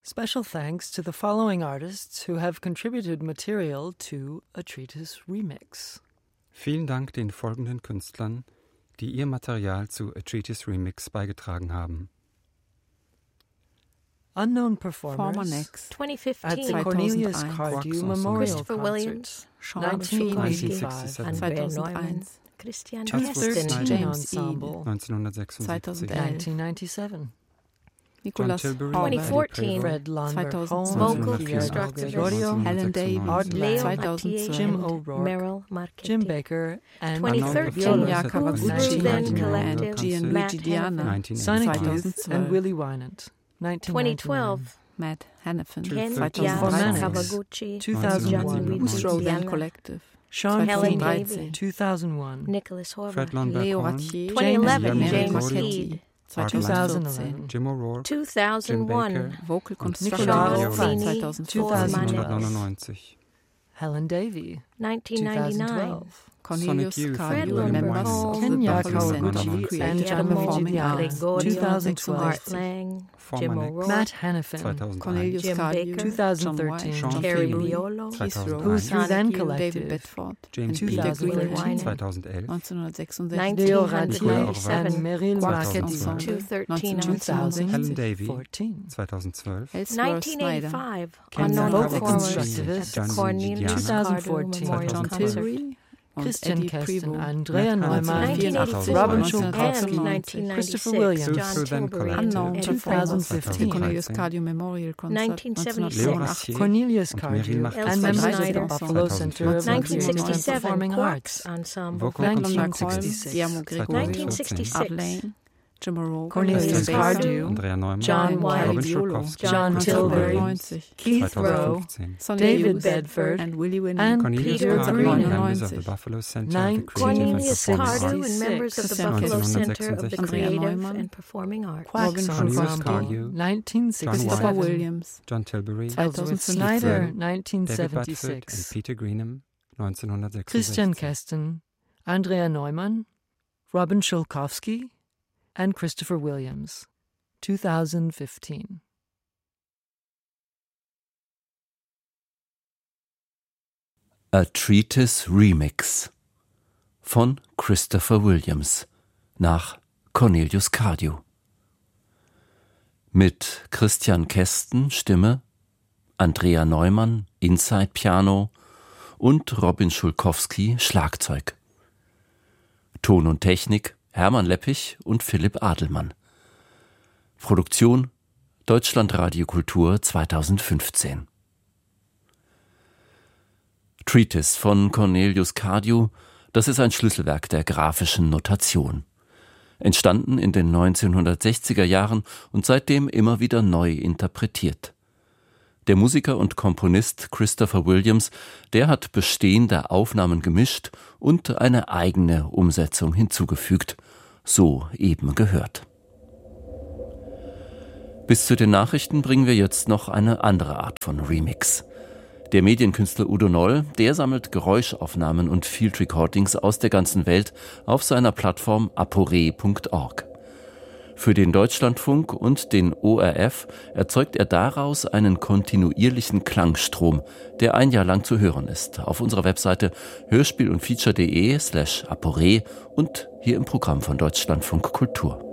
Special thanks to the following artists who have contributed material to A Treatise Remix. Vielen Dank den folgenden Künstlern, die ihr Material zu A Treatise Remix beigetragen haben. Unknown performers Next 2015. at the Cornelius Cardew Memorial Christopher Williams, Concert, Robin 1995, Andrea 2001, Neumann, Christian 2013 Kesten, James Ensemble, 1976. 1997, Nicholas John Tilbury, Howard, 2014. Fred Lambert 2012. Holmes, Vocal Pierre constructivist, Gregorio, Helen Davis, Leo 2012. Jim and O'Rourke, Merrill Marchetti. Jim Baker, and 2013, Sonia Viola Kawaguchi, Then 1999, Collective, Gianluigi Matt Diana, Hannafin. Sonic 1985. Youth, and Willie Wynant, 1999, 2012, Matt Hannafin, Ken 2013. Gianni 2013. Kawaguchi, 2001, Ustrodan Diana. Collective, Sean Helen Feeney, Davey. 2001, Nicholas Fred Horvath. Lambert Leo Holmes, Ratier, 2011, James James Marchetti. Speed. 2014. Jim O'Rourke, Jim 2001, Baker, Vocal Nicolas Construction, Feeney, 2014. 1999. Helen Davey, 1999, 2012, Cornelius Sonic Youth, Cardew, Fred members Lambert of Kenya the Buffalo Center Kawaguchi, for and Creative John and Performing Mujidiyana, Arts, Gregorio, 2012, Art Lang, Jim Formanex, O'Rourke, Matt Hannafin, 2001. Cornelius Jim Cardew, Baker, John 2013, White, Sean Terry Feeney, Biolo, Keith 2001. Who Rose, Through Then Sonic Youth, Collective, David Bedford, James and Peter Peter, Greenham, 2011. 1966, Leo Ratier, 1997, and Meryl Quartz Marchetti, Ensemble, 2013 2000, 1962, Helen Davey, 14, 2012. Ellsworth Snyder, 1985, Ken unknown Vocal performers Constructivist, at the Cornelius Gianluigi Cardew 2014, Memorial John Concert. Tilbury und Christian Eddie Kesten, Prevost, Andrea Matt Neumann, Hannafin, 1984, Robin and Schulkowski, 1996, Christopher 1996, Williams, John Through Then Tilbury and Unknown Eddie Performers, 2015, die Cornelius Cardew Memorial Concert 1976, Leo 1986, Ratier, Cornelius und Cardew, Meryl Marchetti. and members of the Snyder, Buffalo Center of Creative and 1967, Performing Quarks Arts, Ensemble, Vocal London Constructivist, McCoy, Guillermo Gregory, 1966, Art Lane, Jim O'Rourke, Cornelius Jim Cardew, Andrea Neumann, John White, Robin Violo, Schulkowski, John Tilbury, 1990, Keith Rowe, 2015. Sonny David Hughes, Bedford, and Willie Wynn, and Cornelius Peter Cardew, Greenham, members of the 1999, Buffalo Center of the Creative and Cornelius Performing Cardew Arts. and members of the Christian Buffalo Kesten, Center of the 1966, Andrea Creative Neumann, and Performing Arts. Quacks Robin Cornelius Ensemble, Cardew, Christopher 1967, Williams, John Tilbury, Ellsworth 2015, Snyder, David Bedford und 1976, Peter Greenham, 1966. Christian Kesten, Andrea Neumann, Robin Schulkowski, and Christopher Williams, 2015. A Treatise Remix von Christopher Williams nach Cornelius Cardew. Mit Christian Kesten Stimme, Andrea Neumann Inside Piano und Robin Schulkowski Schlagzeug. Ton und Technik Hermann Leppich und Philipp Adelmann. Produktion Deutschlandradio Kultur 2015. Treatise von Cornelius Cardew, das ist ein Schlüsselwerk der graphischen Notation. Entstanden in den 1960er Jahren und seitdem immer wieder neu interpretiert. Der Musiker und Komponist Christopher Williams, der hat bestehende Aufnahmen gemischt und eine eigene Umsetzung hinzugefügt, so eben gehört. Bis zu den Nachrichten bringen wir jetzt noch eine andere Art von Remix. Der Medienkünstler Udo Noll, der sammelt Geräuschaufnahmen und Field Recordings aus der ganzen Welt auf seiner Plattform apore.org. Für den Deutschlandfunk und den ORF erzeugt er daraus einen kontinuierlichen Klangstrom, der ein Jahr lang zu hören ist. Auf unserer Webseite hörspiel- und feature.de/apore und hier im Programm von Deutschlandfunk Kultur.